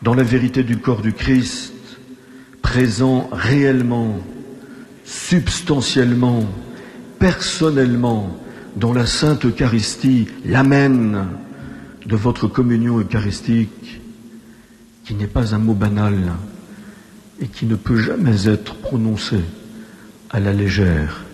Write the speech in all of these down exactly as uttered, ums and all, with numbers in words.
dans la vérité du corps du Christ, présent réellement, substantiellement, personnellement, dans la Sainte Eucharistie, l'amen de votre communion eucharistique, qui n'est pas un mot banal et qui ne peut jamais être prononcé à la légère.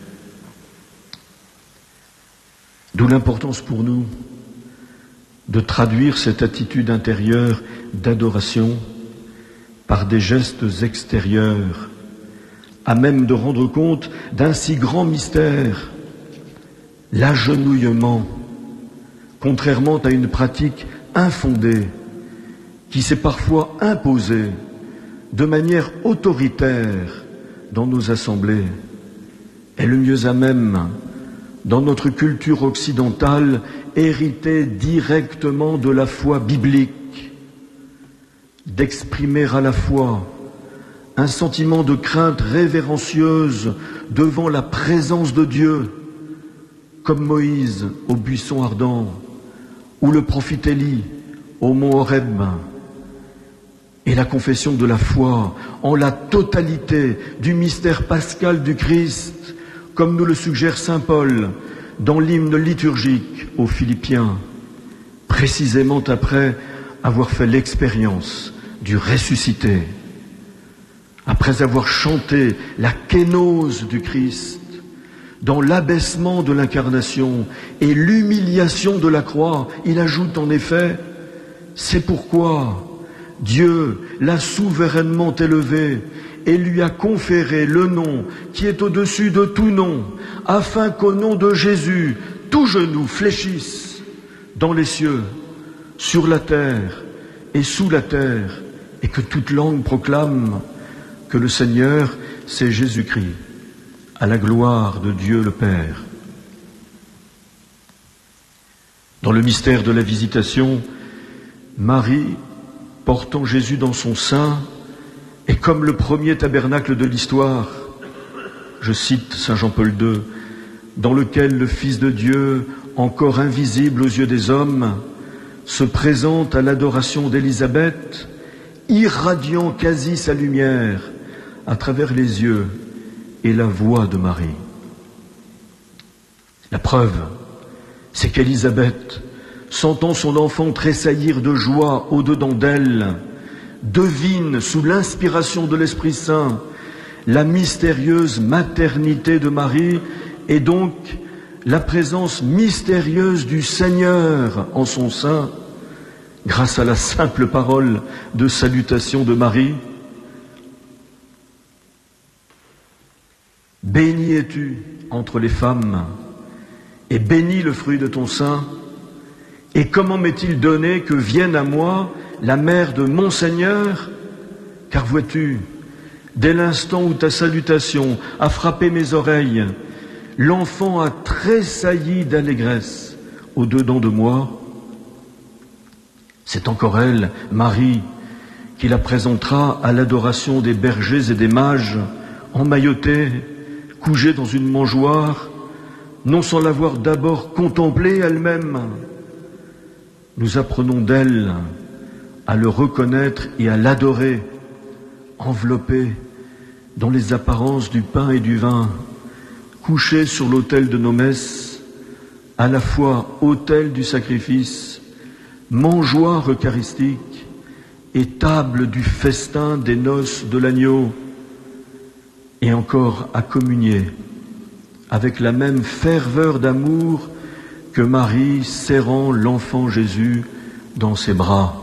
D'où l'importance pour nous de traduire cette attitude intérieure d'adoration par des gestes extérieurs, à même de rendre compte d'un si grand mystère, l'agenouillement, contrairement à une pratique infondée qui s'est parfois imposée de manière autoritaire dans nos assemblées, est le mieux à même, dans notre culture occidentale, héritée directement de la foi biblique, d'exprimer à la fois un sentiment de crainte révérencieuse devant la présence de Dieu, comme Moïse au buisson ardent, ou le prophète Élie au mont Horeb, et la confession de la foi en la totalité du mystère pascal du Christ, comme nous le suggère saint Paul dans l'hymne liturgique aux Philippiens, précisément après avoir fait l'expérience du ressuscité, après avoir chanté la kénose du Christ, dans l'abaissement de l'incarnation et l'humiliation de la croix. Il ajoute en effet, c'est pourquoi Dieu l'a souverainement élevé et lui a conféré le nom qui est au-dessus de tout nom, afin qu'au nom de Jésus, tout genou fléchisse dans les cieux, sur la terre et sous la terre, et que toute langue proclame que le Seigneur, c'est Jésus-Christ, à la gloire de Dieu le Père. Dans le mystère de la visitation, Marie, portant Jésus dans son sein, est comme le premier tabernacle de l'histoire, je cite saint Jean-Paul deux, dans lequel le Fils de Dieu, encore invisible aux yeux des hommes, se présente à l'adoration d'Élisabeth, irradiant quasi sa lumière à travers les yeux et la voix de Marie. La preuve, c'est qu'Élisabeth, sentant son enfant tressaillir de joie au-dedans d'elle, devine sous l'inspiration de l'Esprit Saint la mystérieuse maternité de Marie et donc la présence mystérieuse du Seigneur en son sein, grâce à la simple parole de salutation de Marie. Bénie es-tu entre les femmes, et béni le fruit de ton sein. Et comment m'est-il donné que vienne à moi la mère de mon Seigneur? Car vois-tu, dès l'instant où ta salutation a frappé mes oreilles, l'enfant a tressailli d'allégresse au-dedans de moi. C'est encore elle, Marie, qui la présentera à l'adoration des bergers et des mages, emmaillotée, couchée dans une mangeoire, non sans l'avoir d'abord contemplée elle-même. Nous apprenons d'elle à le reconnaître et à l'adorer, enveloppée dans les apparences du pain et du vin, couchée sur l'autel de nos messes, à la fois autel du sacrifice, mangeoire eucharistique et table du festin des noces de l'agneau, et encore à communier avec la même ferveur d'amour que Marie serrant l'enfant Jésus dans ses bras.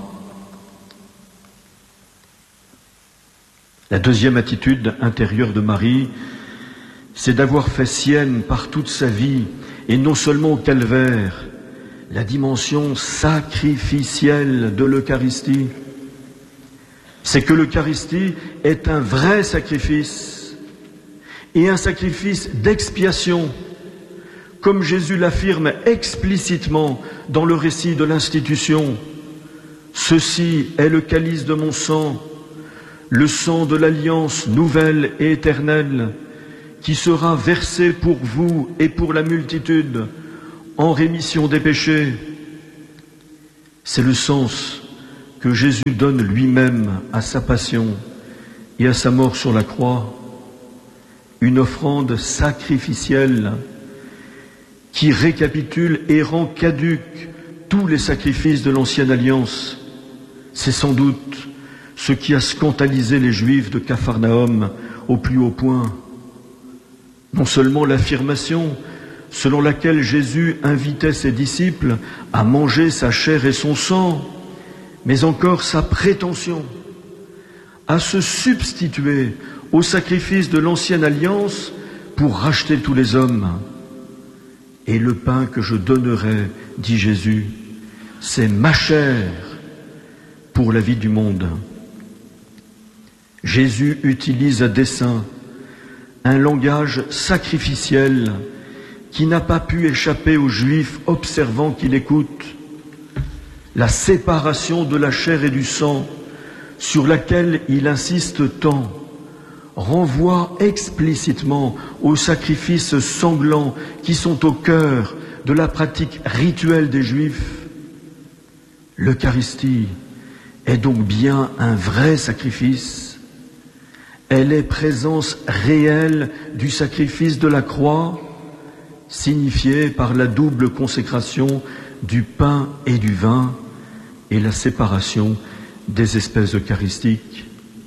La deuxième attitude intérieure de Marie, c'est d'avoir fait sienne par toute sa vie, et non seulement au calvaire, la dimension sacrificielle de l'Eucharistie. C'est que l'Eucharistie est un vrai sacrifice, et un sacrifice d'expiation, comme Jésus l'affirme explicitement dans le récit de l'institution. Ceci est le calice de mon sang, le sang de l'alliance nouvelle et éternelle, qui sera versé pour vous et pour la multitude en rémission des péchés. C'est le sens que que Jésus donne lui-même à sa passion et à sa mort sur la croix, une offrande sacrificielle qui récapitule et rend caduques tous les sacrifices de l'ancienne alliance. C'est sans doute ce qui a scandalisé les Juifs de Capharnaüm au plus haut point. Non seulement l'affirmation selon laquelle Jésus invitait ses disciples à manger sa chair et son sang, mais encore sa prétention à se substituer au sacrifice de l'ancienne alliance pour racheter tous les hommes. Et le pain que je donnerai, dit Jésus, c'est ma chair pour la vie du monde. Jésus utilise à dessein un langage sacrificiel qui n'a pas pu échapper aux Juifs observant qui l'écoutent. La séparation de la chair et du sang, sur laquelle il insiste tant, renvoie explicitement aux sacrifices sanglants qui sont au cœur de la pratique rituelle des Juifs. L'Eucharistie est donc bien un vrai sacrifice. Elle est présence réelle du sacrifice de la croix, signifiée par la double consécration du pain et du vin et la séparation des espèces eucharistiques.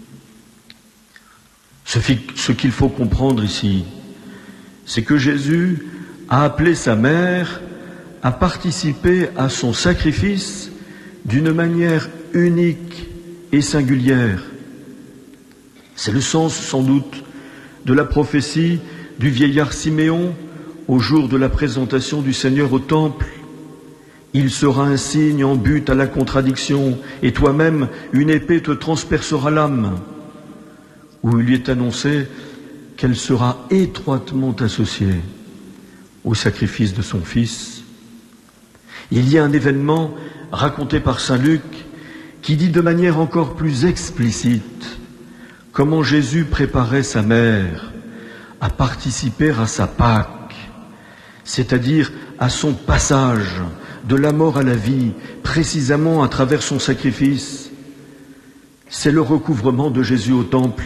Ce qu'il faut comprendre ici, c'est que Jésus a appelé sa mère à participer à son sacrifice d'une manière unique et singulière. C'est le sens, sans doute, de la prophétie du vieillard Siméon au jour de la présentation du Seigneur au temple. Il sera un signe en but à la contradiction, et toi-même, une épée te transpercera l'âme. Où il lui est annoncé qu'elle sera étroitement associée au sacrifice de son Fils. Il y a un événement raconté par saint Luc qui dit de manière encore plus explicite comment Jésus préparait sa mère à participer à sa Pâque, c'est-à-dire à son passage de la mort à la vie, précisément à travers son sacrifice. C'est le recouvrement de Jésus au temple.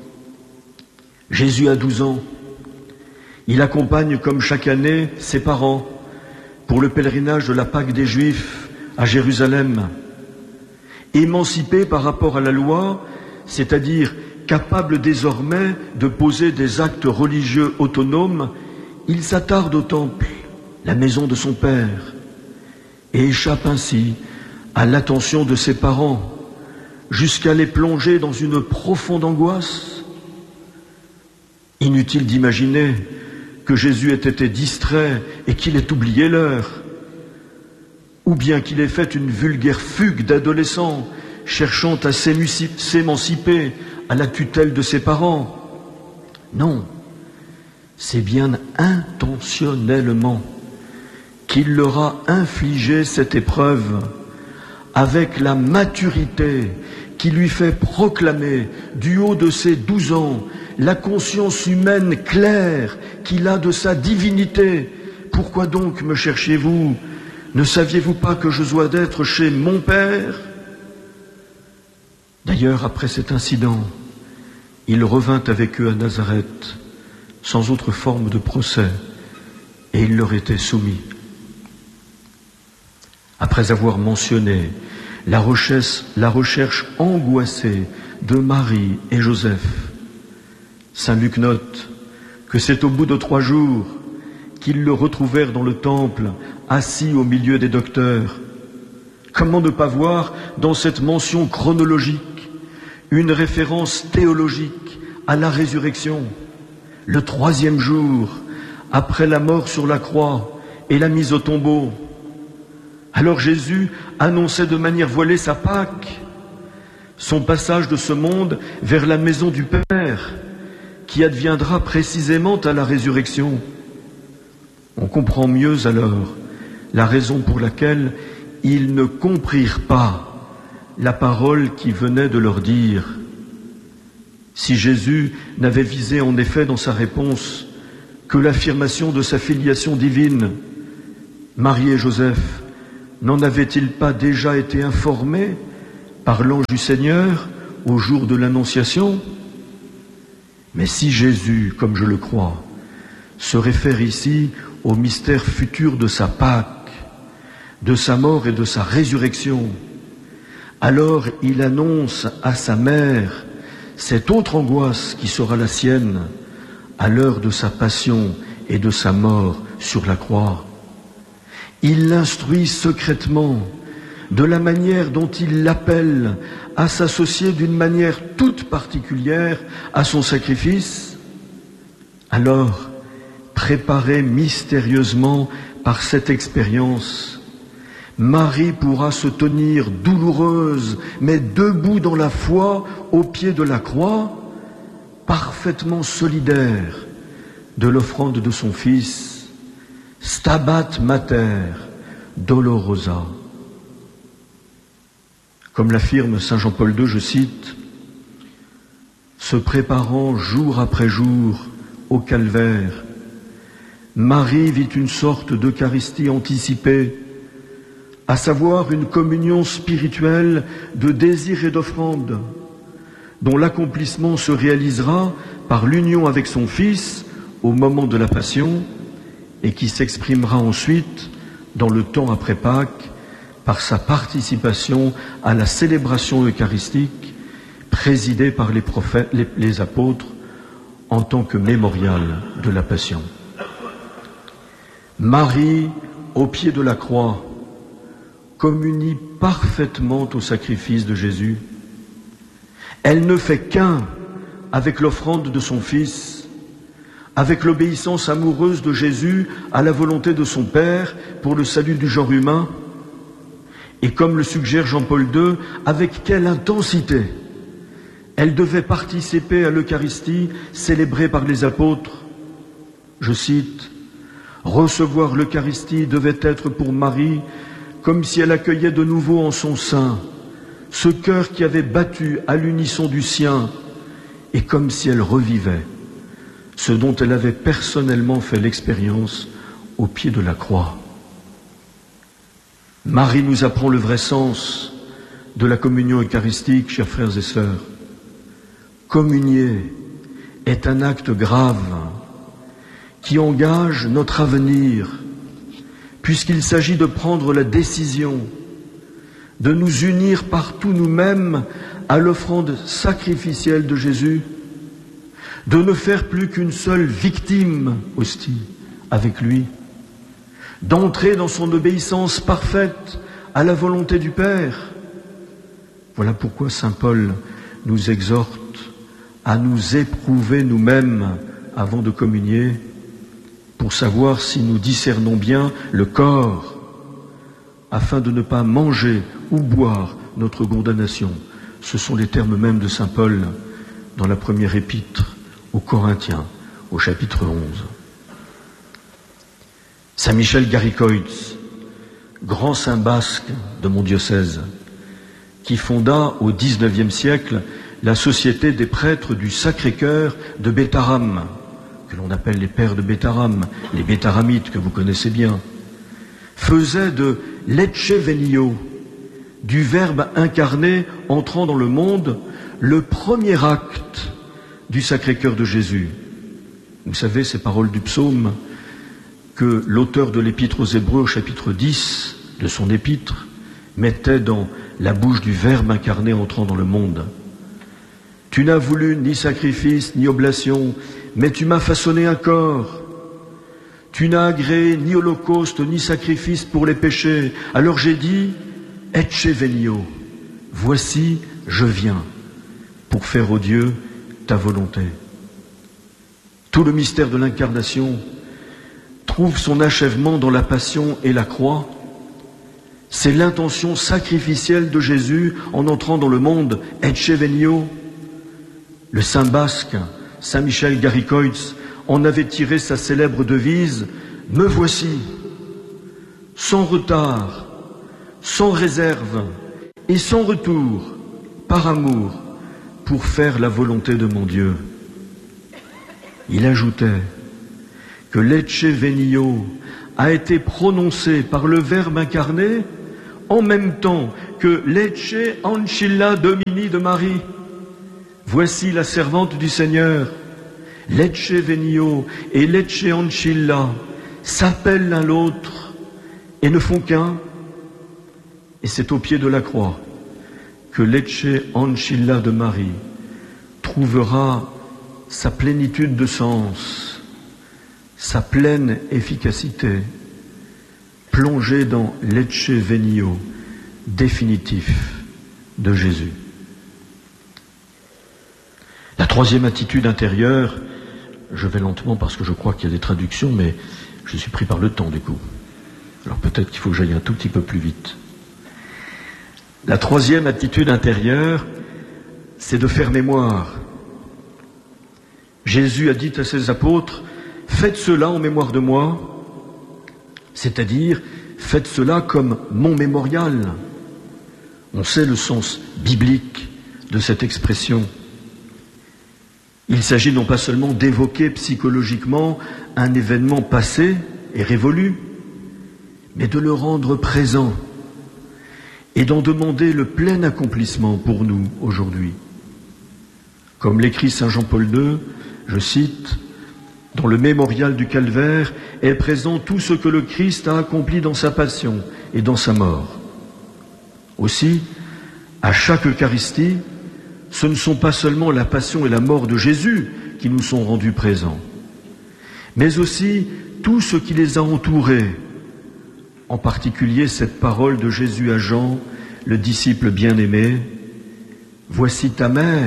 Jésus a douze ans. Il accompagne, comme chaque année, ses parents pour le pèlerinage de la Pâque des Juifs à Jérusalem. Émancipé par rapport à la loi, c'est-à-dire capable désormais de poser des actes religieux autonomes, il s'attarde au temple, la maison de son père, et échappe ainsi à l'attention de ses parents, jusqu'à les plonger dans une profonde angoisse. Inutile d'imaginer que Jésus ait été distrait et qu'il ait oublié l'heure, ou bien qu'il ait fait une vulgaire fugue d'adolescent, cherchant à s'émanciper à la tutelle de ses parents. Non, c'est bien intentionnellement qu'il leur a infligé cette épreuve avec la maturité qui lui fait proclamer du haut de ses douze ans la conscience humaine claire qu'il a de sa divinité. Pourquoi donc me cherchiez-vous? Ne saviez-vous pas que je dois d'être chez mon Père? D'ailleurs, après cet incident, il revint avec eux à Nazareth, sans autre forme de procès, et il leur était soumis. Après avoir mentionné la recherche, la recherche angoissée de Marie et Joseph, saint Luc note que c'est au bout de trois jours qu'ils le retrouvèrent dans le temple, assis au milieu des docteurs. Comment ne pas voir dans cette mention chronologique une référence théologique à la résurrection, le troisième jour, après la mort sur la croix et la mise au tombeau. Alors Jésus annonçait de manière voilée sa Pâque, son passage de ce monde vers la maison du Père, qui adviendra précisément à la résurrection. On comprend mieux alors la raison pour laquelle ils ne comprirent pas la parole qui venait de leur dire. Si Jésus n'avait visé en effet dans sa réponse que l'affirmation de sa filiation divine, Marie et Joseph n'en avaient-ils pas déjà été informés par l'ange du Seigneur au jour de l'Annonciation. Mais si Jésus, comme je le crois, se réfère ici au mystère futur de sa Pâque, de sa mort et de sa résurrection, alors il annonce à sa mère cette autre angoisse qui sera la sienne à l'heure de sa passion et de sa mort sur la croix. Il l'instruit secrètement de la manière dont il l'appelle à s'associer d'une manière toute particulière à son sacrifice. Alors, préparée mystérieusement par cette expérience, Marie pourra se tenir douloureuse, mais debout dans la foi, au pied de la croix, parfaitement solidaire de l'offrande de son Fils, Stabat Mater Dolorosa. Comme l'affirme saint Jean-Paul deux, je cite, « Se préparant jour après jour au calvaire, Marie vit une sorte d'Eucharistie anticipée, à savoir une communion spirituelle de désir et d'offrande, dont l'accomplissement se réalisera par l'union avec son Fils au moment de la Passion et qui s'exprimera ensuite dans le temps après Pâques par sa participation à la célébration eucharistique présidée par les prophètes, les, les apôtres en tant que mémorial de la Passion. Marie, au pied de la croix, communie parfaitement au sacrifice de Jésus. Elle ne fait qu'un avec l'offrande de son Fils, avec l'obéissance amoureuse de Jésus à la volonté de son Père pour le salut du genre humain, et comme le suggère Jean-Paul deux, avec quelle intensité elle devait participer à l'Eucharistie célébrée par les apôtres. Je cite, « Recevoir l'Eucharistie devait être pour Marie comme si elle accueillait de nouveau en son sein ce cœur qui avait battu à l'unisson du sien, et comme si elle revivait ce dont elle avait personnellement fait l'expérience au pied de la croix. » Marie nous apprend le vrai sens de la communion eucharistique, chers frères et sœurs. Communier est un acte grave qui engage notre avenir, puisqu'il s'agit de prendre la décision de nous unir partout nous-mêmes à l'offrande sacrificielle de Jésus, de ne faire plus qu'une seule victime hostie avec lui, d'entrer dans son obéissance parfaite à la volonté du Père. Voilà pourquoi saint Paul nous exhorte à nous éprouver nous-mêmes avant de communier, pour savoir si nous discernons bien le corps, afin de ne pas manger ou boire notre condamnation. Ce sont les termes mêmes de saint Paul dans la première épître aux Corinthiens, au chapitre onze. Saint Michel Garicoitz, grand saint basque de mon diocèse, qui fonda au dix-neuvième siècle la Société des prêtres du Sacré-Cœur de Bétharram, que l'on appelle les pères de Bétharram, les bétharamites que vous connaissez bien, faisait de l'Ecce Venio, du Verbe incarné entrant dans le monde, le premier acte du Sacré-Cœur de Jésus. Vous savez, ces paroles du psaume que l'auteur de l'Épître aux Hébreux, au chapitre dix de son épître, mettait dans la bouche du Verbe incarné entrant dans le monde. « Tu n'as voulu ni sacrifice ni oblation, mais tu m'as façonné un corps. Tu n'as agréé ni holocauste ni sacrifice pour les péchés. Alors j'ai dit, Ecce venio, voici, je viens, pour faire, ô Dieu, ta volonté. » Tout le mystère de l'incarnation trouve son achèvement dans la passion et la croix. C'est l'intention sacrificielle de Jésus en entrant dans le monde, Ecce venio. Le saint basque, saint Michel Garicoitz, en avait tiré sa célèbre devise « Me voici, sans retard, sans réserve et sans retour, par amour, pour faire la volonté de mon Dieu. » Il ajoutait que l'Ecce venio a été prononcé par le Verbe incarné en même temps que Lecce Ancilla Domini de Marie, voici la servante du Seigneur, Lecce Venio et Lecce Ancilla s'appellent l'un l'autre et ne font qu'un, et c'est au pied de la croix que Lecce Ancilla de Marie trouvera sa plénitude de sens, sa pleine efficacité, plongée dans Lecce Venio définitif de Jésus. La troisième attitude intérieure, je vais lentement parce que je crois qu'il y a des traductions, mais je suis pris par le temps du coup. Alors peut-être qu'il faut que j'aille un tout petit peu plus vite. La troisième attitude intérieure, c'est de faire mémoire. Jésus a dit à ses apôtres, « Faites cela en mémoire de moi », c'est-à-dire, faites cela comme mon mémorial. On sait le sens biblique de cette expression. Il s'agit non pas seulement d'évoquer psychologiquement un événement passé et révolu, mais de le rendre présent et d'en demander le plein accomplissement pour nous aujourd'hui. Comme l'écrit saint Jean-Paul deux, je cite, « Dans le mémorial du calvaire est présent tout ce que le Christ a accompli dans sa passion et dans sa mort. » Aussi, à chaque Eucharistie, ce ne sont pas seulement la passion et la mort de Jésus qui nous sont rendus présents, mais aussi tout ce qui les a entourés, en particulier cette parole de Jésus à Jean, le disciple bien-aimé, « Voici ta mère ».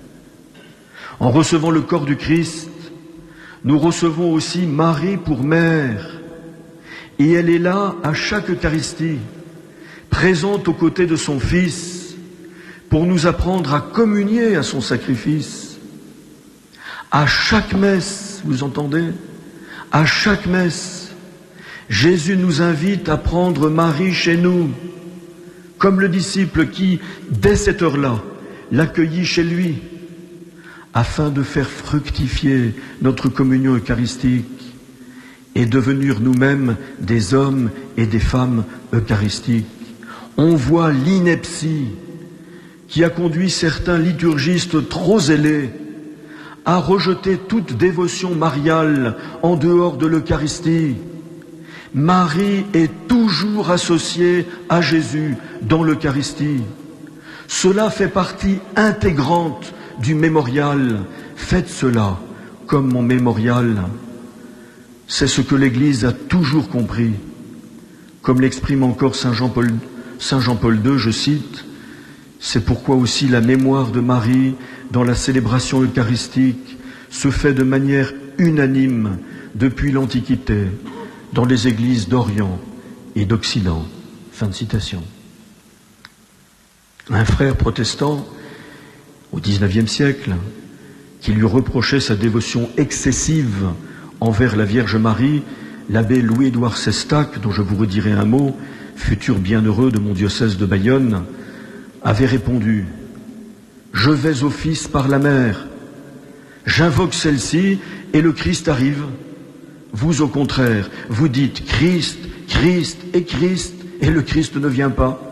En recevant le corps du Christ, nous recevons aussi Marie pour mère, et elle est là à chaque Eucharistie, présente aux côtés de son Fils, pour nous apprendre à communier à son sacrifice. À chaque messe, vous entendez? À chaque messe, Jésus nous invite à prendre Marie chez nous, comme le disciple qui, dès cette heure-là, l'accueillit chez lui, afin de faire fructifier notre communion eucharistique et devenir nous-mêmes des hommes et des femmes eucharistiques. On voit l'ineptie qui a conduit certains liturgistes trop zélés à rejeter toute dévotion mariale en dehors de l'Eucharistie. Marie est toujours associée à Jésus dans l'Eucharistie. Cela fait partie intégrante du mémorial. Faites cela comme mon mémorial. C'est ce que l'Église a toujours compris. Comme l'exprime encore saint Jean-Paul, saint Jean-Paul deux, je cite, « C'est pourquoi aussi la mémoire de Marie dans la célébration eucharistique se fait de manière unanime depuis l'Antiquité dans les églises d'Orient et d'Occident. » Fin de citation. Un frère protestant au dix-neuvième siècle, qui lui reprochait sa dévotion excessive envers la Vierge Marie, l'abbé Louis-Édouard Sestac, dont je vous redirai un mot, futur bienheureux de mon diocèse de Bayonne, avait répondu « Je vais au Fils par la mère, j'invoque celle-ci et le Christ arrive. Vous, au contraire, vous dites Christ, Christ et Christ, et le Christ ne vient pas.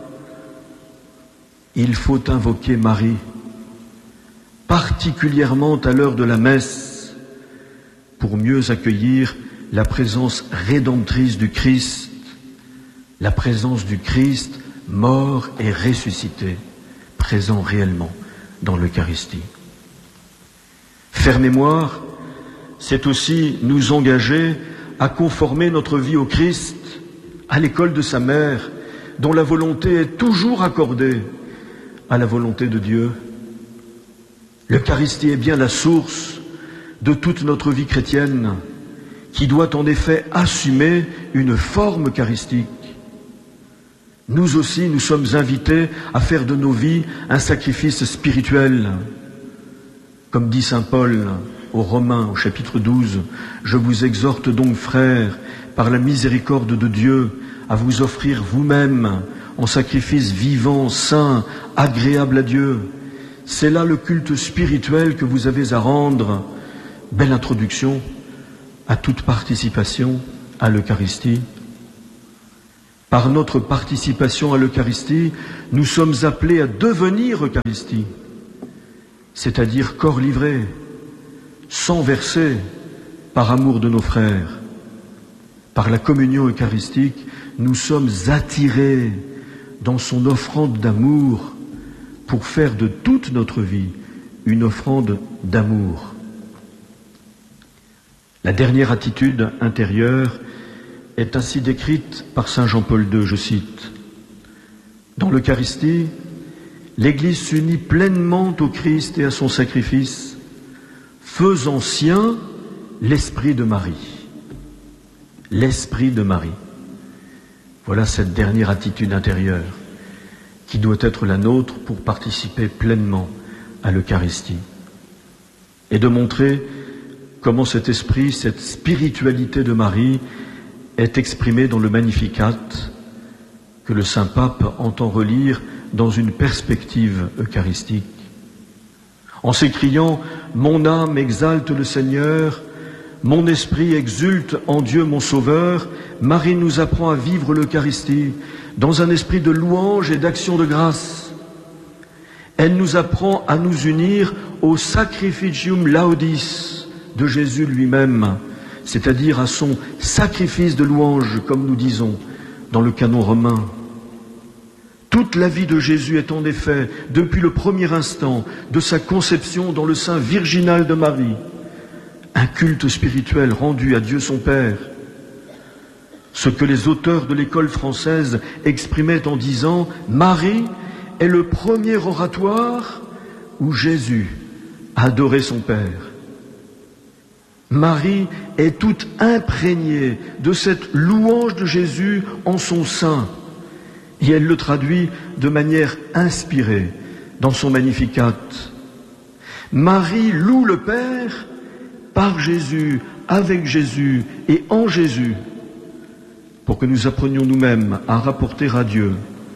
Il faut invoquer Marie, particulièrement à l'heure de la messe, pour mieux accueillir la présence rédemptrice du Christ, la présence du Christ mort et ressuscité, présent réellement dans l'Eucharistie. Faire mémoire, c'est aussi nous engager à conformer notre vie au Christ, à l'école de sa mère, dont la volonté est toujours accordée à la volonté de Dieu. L'Eucharistie est bien la source de toute notre vie chrétienne, qui doit en effet assumer une forme eucharistique. Nous aussi, nous sommes invités à faire de nos vies un sacrifice spirituel. Comme dit saint Paul aux Romains, au chapitre douze, « Je vous exhorte donc, frères, par la miséricorde de Dieu, à vous offrir vous-même en sacrifice vivant, saint, agréable à Dieu. C'est là le culte spirituel que vous avez à rendre. » Belle introduction à toute participation à l'Eucharistie. Par notre participation à l'Eucharistie, nous sommes appelés à devenir Eucharistie, c'est-à-dire corps livré, sang versé, par amour de nos frères. Par la communion eucharistique, nous sommes attirés dans son offrande d'amour pour faire de toute notre vie une offrande d'amour. La dernière attitude intérieure est ainsi décrite par saint Jean-Paul deux, je cite. Dans l'Eucharistie, l'Église s'unit pleinement au Christ et à son sacrifice, faisant sien l'esprit de Marie. L'esprit de Marie. Voilà cette dernière attitude intérieure qui doit être la nôtre pour participer pleinement à l'Eucharistie. Et de montrer comment cet esprit, cette spiritualité de Marie est exprimée dans le Magnificat que le Saint-Pape entend relire dans une perspective eucharistique. En s'écriant « Mon âme exalte le Seigneur, mon esprit exulte en Dieu mon Sauveur », Marie nous apprend à vivre l'Eucharistie dans un esprit de louange et d'action de grâce. Elle nous apprend à nous unir au sacrificium laudis de Jésus lui-même, c'est-à-dire à son sacrifice de louange, comme nous disons dans le canon romain. Toute la vie de Jésus est en effet, depuis le premier instant de sa conception dans le sein virginal de Marie, un culte spirituel rendu à Dieu son Père. Ce que les auteurs de l'école française exprimaient en disant « Marie est le premier oratoire où Jésus a adoré son Père ». Marie est toute imprégnée de cette louange de Jésus en son sein. Et elle le traduit de manière inspirée dans son Magnificat. Marie loue le Père par Jésus, avec Jésus et en Jésus, pour que nous apprenions nous-mêmes à rapporter à Dieu,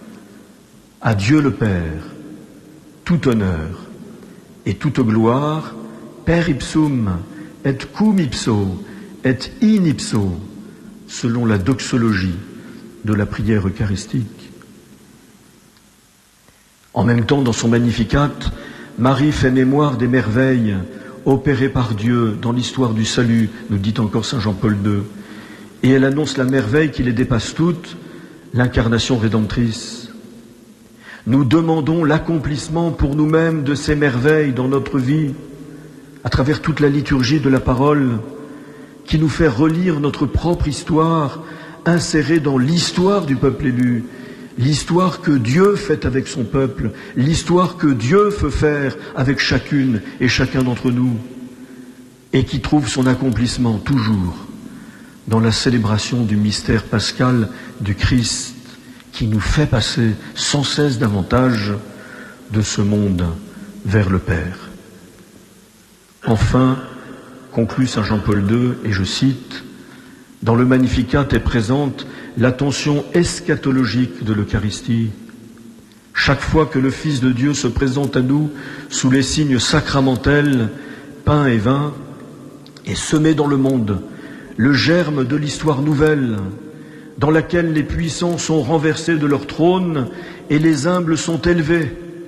à Dieu le Père, tout honneur et toute gloire, per ipsum, et cum ipso, et in ipso, selon la doxologie de la prière eucharistique. En même temps, dans son Magnificat, Marie fait mémoire des merveilles opérées par Dieu dans l'histoire du salut, nous dit encore saint Jean-Paul deux, et elle annonce la merveille qui les dépasse toutes, l'incarnation rédemptrice. Nous demandons l'accomplissement pour nous-mêmes de ces merveilles dans notre vie, à travers toute la liturgie de la parole, qui nous fait relire notre propre histoire, insérée dans l'histoire du peuple élu, l'histoire que Dieu fait avec son peuple, l'histoire que Dieu veut faire avec chacune et chacun d'entre nous, et qui trouve son accomplissement toujours dans la célébration du mystère pascal du Christ, qui nous fait passer sans cesse davantage de ce monde vers le Père. Enfin, conclut saint Jean-Paul deux, et je cite, « Dans le Magnificat est présente l'attention eschatologique de l'Eucharistie. Chaque fois que le Fils de Dieu se présente à nous sous les signes sacramentels, pain et vin, est semé dans le monde le germe de l'histoire nouvelle, dans laquelle les puissants sont renversés de leur trône et les humbles sont élevés.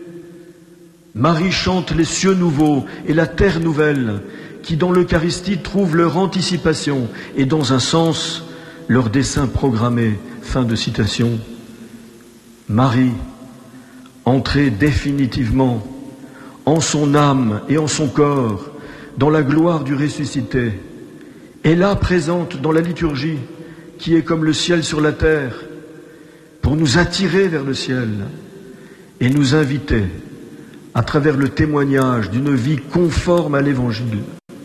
Marie chante les cieux nouveaux et la terre nouvelle, qui dans l'Eucharistie trouvent leur anticipation et dans un sens leur dessein programmé. » Fin de citation. Marie, entrée définitivement en son âme et en son corps dans la gloire du ressuscité, est là présente dans la liturgie qui est comme le ciel sur la terre, pour nous attirer vers le ciel et nous inviter à travers le témoignage d'une vie conforme à l'Évangile,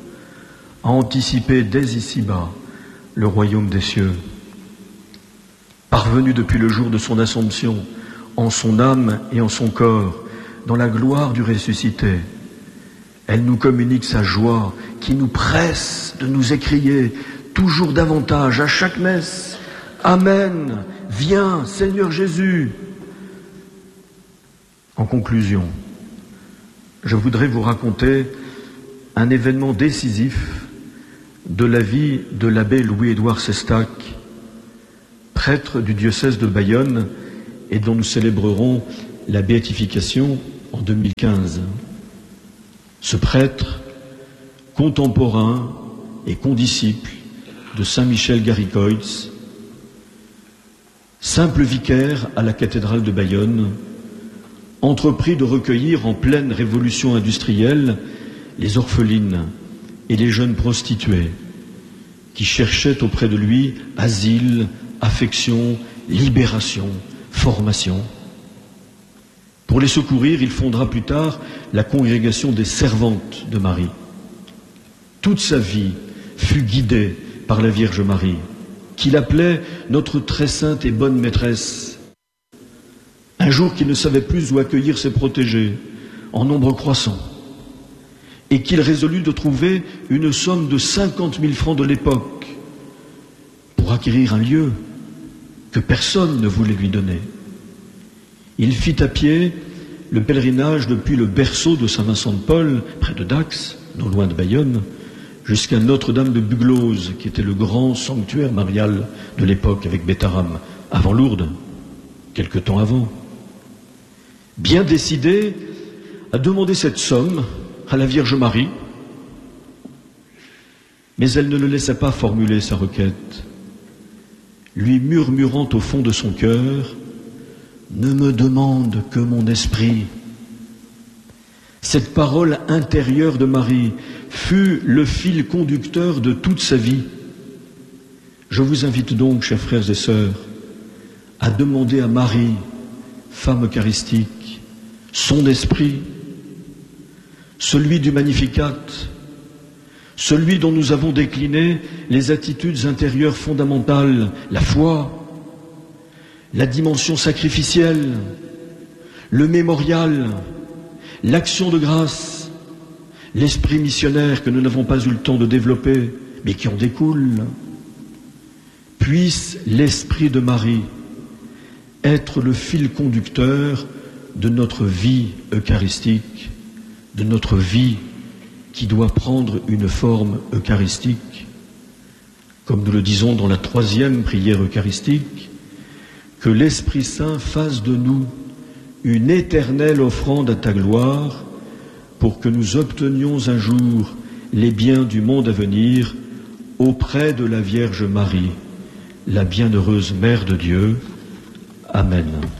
à anticiper dès ici-bas le royaume des cieux. Parvenue depuis le jour de son Assomption, en son âme et en son corps, dans la gloire du ressuscité, elle nous communique sa joie qui nous presse de nous écrier toujours davantage à chaque messe « Amen, viens Seigneur Jésus !» En conclusion, je voudrais vous raconter un événement décisif de la vie de l'abbé Louis-Édouard Sestac, prêtre du diocèse de Bayonne et dont nous célébrerons la béatification en deux mille quinze. Ce prêtre, contemporain et condisciple de saint Michel Garicoitz, simple vicaire à la cathédrale de Bayonne, entreprit de recueillir en pleine révolution industrielle les orphelines et les jeunes prostituées qui cherchaient auprès de lui asile, affection, libération, formation. Pour les secourir, il fondera plus tard la congrégation des servantes de Marie. Toute sa vie fut guidée par la Vierge Marie, qu'il appelait notre très sainte et bonne maîtresse. Un jour qu'il ne savait plus où accueillir ses protégés, en nombre croissant, et qu'il résolut de trouver une somme de cinquante mille francs de l'époque pour acquérir un lieu que personne ne voulait lui donner. Il fit à pied le pèlerinage depuis le berceau de Saint-Vincent-de-Paul, près de Dax, non loin de Bayonne, jusqu'à Notre-Dame de Buglose, qui était le grand sanctuaire marial de l'époque avec Bétharram, avant Lourdes, quelque temps avant. Bien décidé à demander cette somme à la Vierge Marie, mais elle ne le laissa pas formuler sa requête, lui murmurant au fond de son cœur « Ne me demande que mon esprit ». Cette parole intérieure de Marie fut le fil conducteur de toute sa vie. Je vous invite donc, chers frères et sœurs, à demander à Marie, femme eucharistique, son esprit, celui du Magnificat, celui dont nous avons décliné les attitudes intérieures fondamentales, la foi, la dimension sacrificielle, le mémorial, l'action de grâce, l'esprit missionnaire que nous n'avons pas eu le temps de développer, mais qui en découle. Puisse l'esprit de Marie être le fil conducteur de notre vie eucharistique, de notre vie qui doit prendre une forme eucharistique, comme nous le disons dans la troisième prière eucharistique, que l'Esprit Saint fasse de nous une éternelle offrande à ta gloire, pour que nous obtenions un jour les biens du monde à venir auprès de la Vierge Marie, la bienheureuse Mère de Dieu. Amen.